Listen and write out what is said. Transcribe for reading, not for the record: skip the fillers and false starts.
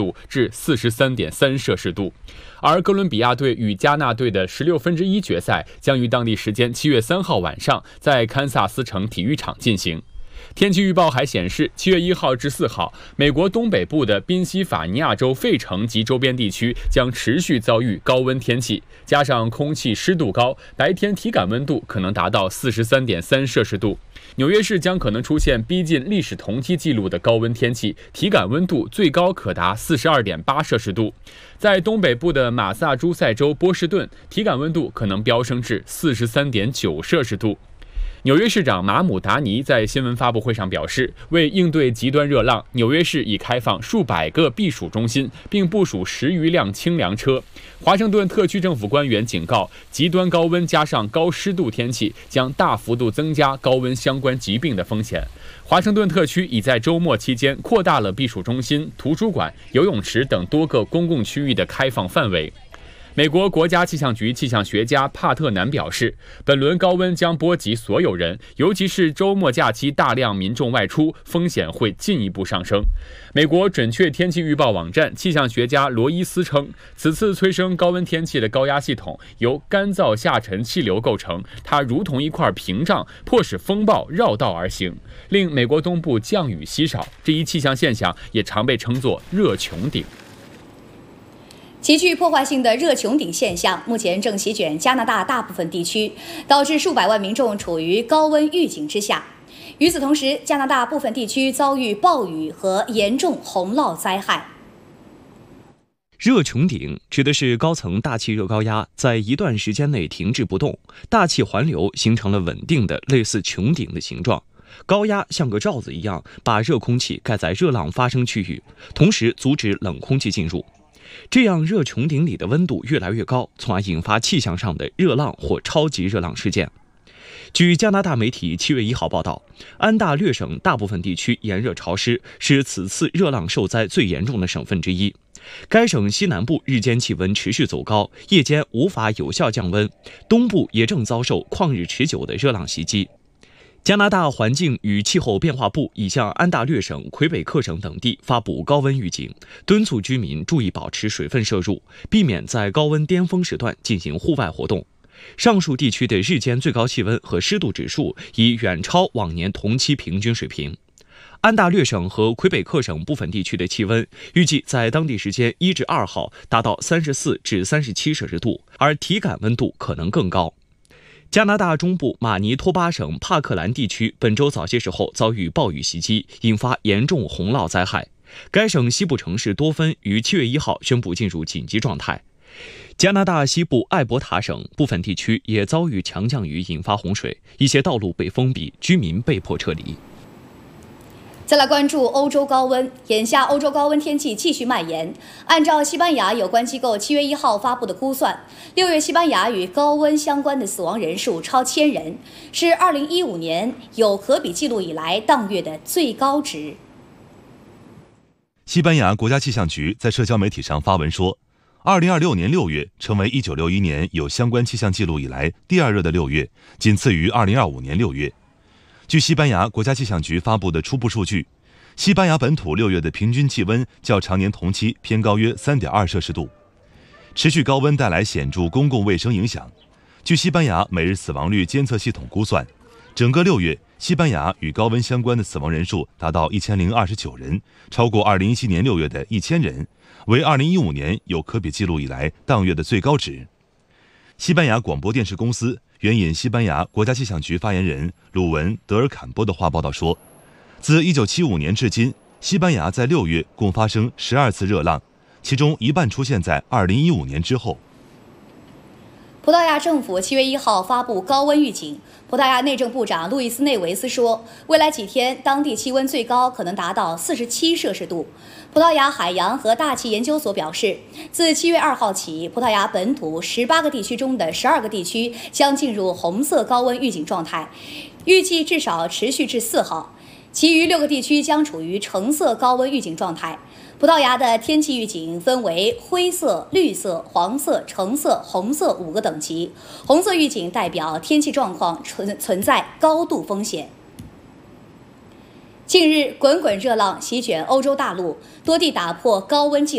度至43.3摄氏度。而哥伦比亚队与加纳队的1/16决赛将于当地时间7月3号晚上在堪萨斯城体育场进行。天气预报还显示，7月1号至4号，美国东北部的宾夕法尼亚州费城及周边地区将持续遭遇高温天气，加上空气湿度高，白天体感温度可能达到43.3摄氏度。纽约市将可能出现逼近历史同期纪录的高温天气，体感温度最高可达42.8摄氏度。在东北部的马萨诸塞州波士顿，体感温度可能飙升至43.9摄氏度。纽约市长马姆达尼在新闻发布会上表示，为应对极端热浪，纽约市已开放数百个避暑中心，并部署10余辆清凉车。华盛顿特区政府官员警告，极端高温加上高湿度天气将大幅度增加高温相关疾病的风险。华盛顿特区已在周末期间扩大了避暑中心、图书馆、游泳池等多个公共区域的开放范围。美国国家气象局气象学家帕特南表示，本轮高温将波及所有人，尤其是周末假期大量民众外出，风险会进一步上升。美国准确天气预报网站气象学家罗伊斯称，此次催生高温天气的高压系统由干燥下沉气流构成，它如同一块屏障，迫使风暴绕道而行，令美国东部降雨稀少。这一气象现象也常被称作热穹顶。 极具破坏性的热穹顶现象目前正席卷加拿大大部分地区，导致数百万民众处于高温预警之下。与此同时，加拿大部分地区遭遇暴雨和严重洪涝灾害。 热穹顶指的是高层大气热高压在一段时间内停滞不动，大气环流形成了稳定的类似穹顶的形状。高压像个罩子一样，把热空气盖在热浪发生区域，同时阻止冷空气进入。这样热穹顶里的温度越来越高，从而引发气象上的热浪或超级热浪事件。据加拿大媒体7月1号报道，安大略省大部分地区炎热潮湿，是此次热浪受灾最严重的省份之一。该省西南部日间气温持续走高，夜间无法有效降温，东部也正遭受旷日持久的热浪袭击。加拿大环境与气候变化部已向安大略省、魁北克省等地发布高温预警，敦促居民注意保持水分摄入，避免在高温巅峰时段进行户外活动。上述地区的日间最高气温和湿度指数已远超往年同期平均水平。安大略省和魁北克省部分地区的气温预计在当地时间1至2号达到34至37摄氏度，而体感温度可能更高。加拿大中部马尼托巴省帕克兰地区本周早些时候遭遇暴雨袭击，引发严重洪涝灾害。该省西部城市多芬于7月1号宣布进入紧急状态。加拿大西部艾伯塔省部分地区也遭遇强降雨引发洪水，一些道路被封闭，居民被迫撤离。 再来关注欧洲高温，眼下欧洲高温天气继续蔓延。按照西班牙有关机构7月1号发布的估算，6月西班牙与高温相关的死亡人数超1000人，是2015年有可比记录以来当月的最高值。 西班牙国家气象局在社交媒体上发文说，2026年6月成为1961年有相关气象记录以来第2热的6月，仅次于2025年6月。据西班牙国家气象局发布的初步数据，西班牙本土6月的平均气温较常年同期偏高约 3.2 摄氏度。持续高温带来显著公共卫生影响。据西班牙每日死亡率监测系统估算，整个6月，西班牙与高温相关的死亡人数达到1029人，超过2017年6月的1000人，为2015年有可比记录以来当月的最高值。西班牙广播电视公司援引西班牙国家气象局发言人鲁文·德尔坎波的话报道说，自1975年至今，西班牙在6月共发生12次热浪，其中一半出现在2015年之后。 葡萄牙政府7月1号发布高温预警。葡萄牙内政部长路易斯内维斯说，未来几天当地气温最高可能达到47摄氏度。葡萄牙海洋和大气研究所表示，自7月2号起，葡萄牙本土18个地区中的12个地区将进入红色高温预警状态，预计至少持续至4号。其余6个地区将处于橙色高温预警状态。葡萄牙的天气预警分为灰色、绿色、黄色、橙色、红色5个等级。红色预警代表天气状况存在高度风险。近日，滚滚热浪席卷欧洲大陆，多地打破高温纪录。